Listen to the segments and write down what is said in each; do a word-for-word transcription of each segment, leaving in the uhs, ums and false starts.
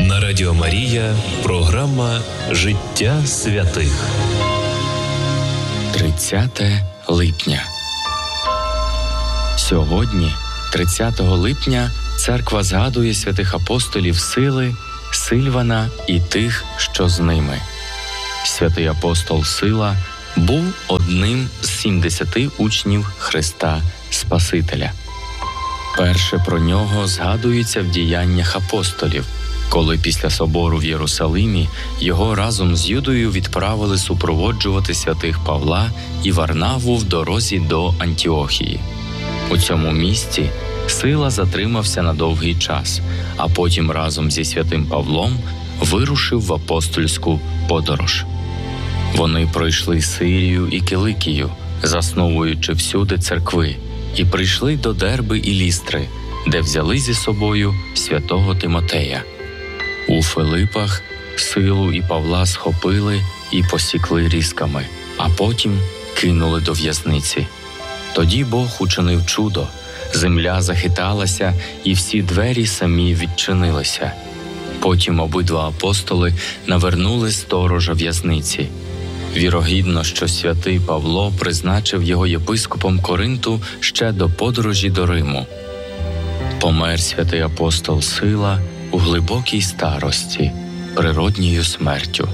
На Радіо Марія програма «Життя святих». тридцяте липня. Сьогодні, тридцятого липня, церква згадує святих апостолів Сили, Сильвана і тих, що з ними. Святий апостол Сила був одним з сімдесяти учнів Христа Спасителя. Перше про нього згадується в діяннях апостолів, коли після собору в Єрусалимі його разом з Юдою відправили супроводжувати святих Павла і Варнаву в дорозі до Антіохії. У цьому місці Сила затримався на довгий час, а потім разом зі святим Павлом вирушив в апостольську подорож. Вони пройшли Сирію і Киликію, засновуючи всюди церкви, і прийшли до Дерби і Лістри, де взяли зі собою святого Тимотея. У Филипах Силу і Павла схопили і посікли різками, а потім кинули до в'язниці. Тоді Бог учинив чудо, земля захиталася, і всі двері самі відчинилися. Потім обидва апостоли навернули сторожа в'язниці. Вірогідно, що святий Павло призначив його єпископом Коринту ще до подорожі до Риму. Помер святий апостол Сила у глибокій старості, природньою смертю.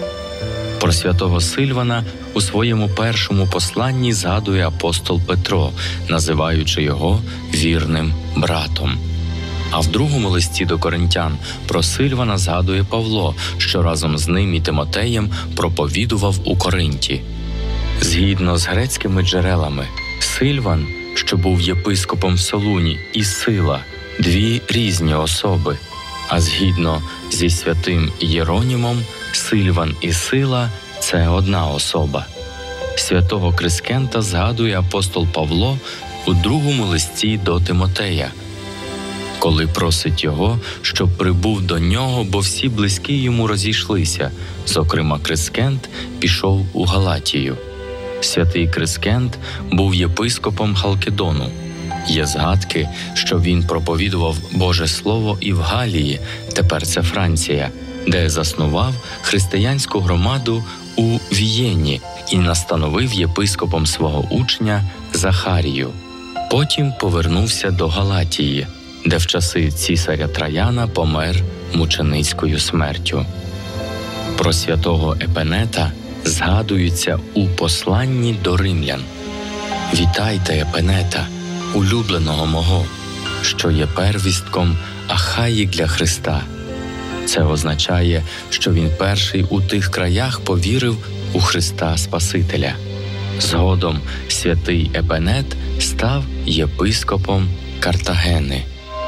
Про святого Сильвана у своєму першому посланні згадує апостол Петро, називаючи його вірним братом. А в другому листі до коринтян про Сильвана згадує Павло, що разом з ним і Тимотеєм проповідував у Коринті. Згідно з грецькими джерелами, Сильван, що був єпископом в Солуні, і Сила – дві різні особи, а згідно зі святим Єронімом, Сильван і Сила – це одна особа. Святого Крискента згадує апостол Павло у другому листі до Тимотея, коли просить його, щоб прибув до нього, бо всі близькі йому розійшлися, зокрема Крискент пішов у Галатію. Святий Крискент був єпископом Халкидону. Є згадки, що він проповідував Боже Слово і в Галії, тепер це Франція, де заснував християнську громаду у Вієні і настановив єпископом свого учня Захарію. Потім повернувся до Галатії, де в часи цісаря Траяна помер мученицькою смертю. Про святого Епенета згадується у посланні до римлян. «Вітайте Епенета, улюбленого мого, що є первістком Ахаї для Христа». Це означає, що він перший у тих краях повірив у Христа Спасителя. Згодом святий Епенет став єпископом Картагени.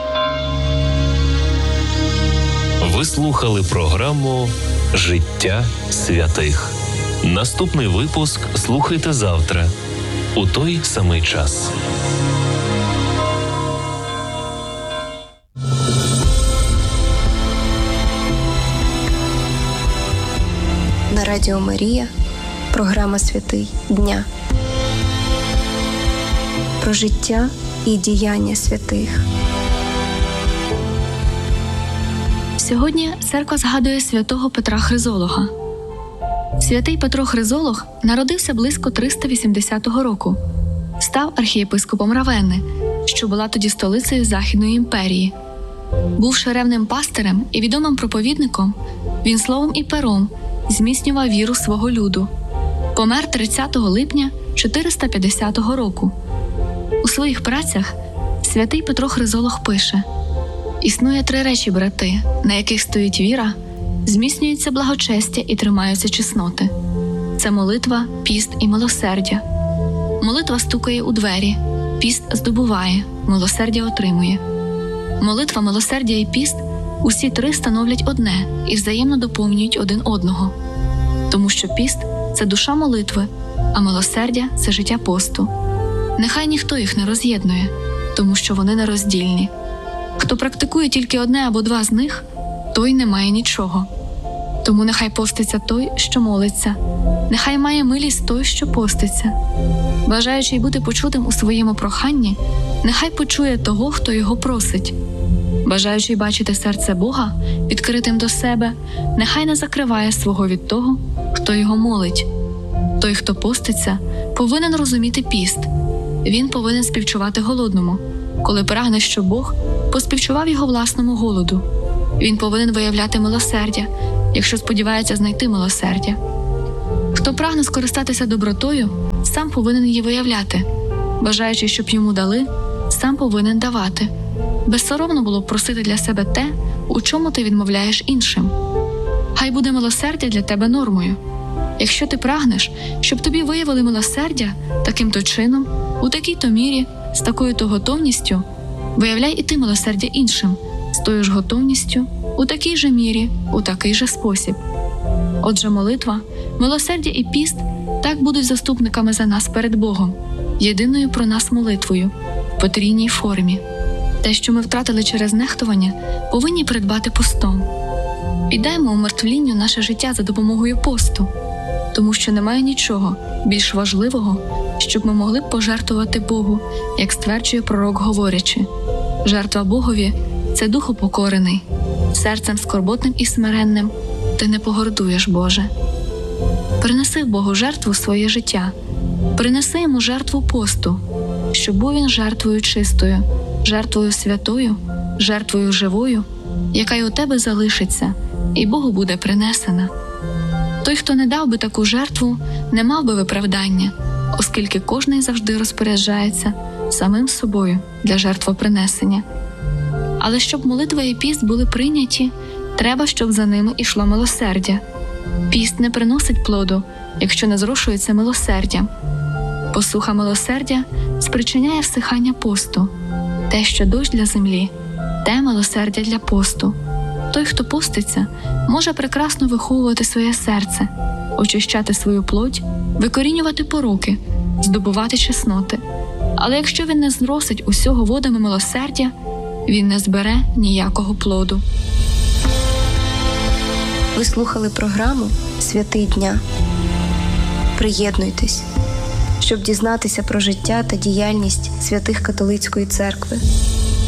Ви слухали програму «Життя святих». Наступний випуск слухайте завтра, у той самий час. На Радіо Марія програма «Святий дня». Про життя і діяння святих. Сьогодні церква згадує святого Петра Хризолога. Святий Петро Хризолог народився близько триста вісімдесятого року. Став архієпископом Равенни, що була тоді столицею Західної імперії. Бувши ревним пастирем і відомим проповідником, він словом і пером зміцнював віру свого люду. Помер тридцятого липня чотириста п'ятдесятого року. У своїх працях святий Петро Хризолог пише: «Існує три речі, брати, на яких стоїть віра, зміцнюється благочестя і тримаються чесноти. Це молитва, піст і милосердя. Молитва стукає у двері, піст здобуває, милосердя отримує. Молитва, милосердя і піст – усі три становлять одне і взаємно доповнюють один одного. Тому що піст – це душа молитви, а милосердя – це життя посту. Нехай ніхто їх не роз'єднує, тому що вони нероздільні. Хто практикує тільки одне або два з них, той не має нічого. Тому нехай поститься той, що молиться, нехай має милість той, що поститься. Бажаючи бути почутим у своєму проханні, нехай почує того, хто його просить. Бажаючий бачити серце Бога, відкритим до себе, нехай не закриває свого від того, хто його молить. Той, хто поститься, повинен розуміти піст. Він повинен співчувати голодному, коли прагне, щоб Бог поспівчував його власному голоду. Він повинен виявляти милосердя, якщо сподівається знайти милосердя. Хто прагне скористатися добротою, сам повинен її виявляти. Бажаючи, щоб йому дали, сам повинен давати. Безсоромно було б просити для себе те, у чому ти відмовляєш іншим. Хай буде милосердя для тебе нормою. Якщо ти прагнеш, щоб тобі виявили милосердя таким-то чином, у такій-то мірі, з такою-то готовністю, виявляй і ти милосердя іншим, з тою ж готовністю, у такій же мірі, у такий же спосіб. Отже, молитва, милосердя і піст так будуть заступниками за нас перед Богом, єдиною про нас молитвою, в потрійній формі. Те, що ми втратили через нехтування, повинні придбати постом. Піддаймо умертвлінню наше життя за допомогою посту, тому що немає нічого більш важливого, щоб ми могли б пожертвувати Богу, як стверджує пророк, говорячи: «Жертва Богові – це дух упокорений, серцем скорботним і смиренним ти не погордуєш, Боже». Принеси Богу жертву своє життя, принеси йому жертву посту, щоб був він жертвою чистою, жертвою святою, жертвою живою, яка й у тебе залишиться, і Богу буде принесена. Той, хто не дав би таку жертву, не мав би виправдання, оскільки кожний завжди розпоряджається самим собою для жертвопринесення. Але щоб молитва і піст були прийняті, треба, щоб за ними ішло милосердя. Піст не приносить плоду, якщо не зрушується милосердям. Посуха милосердя спричиняє всихання посту. Те, що дощ для землі, те милосердя для посту. Той, хто поститься, може прекрасно виховувати своє серце, очищати свою плоть, викорінювати пороки, здобувати чесноти. Але якщо він не зросить усього водами милосердя, він не збере ніякого плоду. Ви слухали програму «Святий дня». Приєднуйтесь, щоб дізнатися про життя та діяльність святих католицької церкви.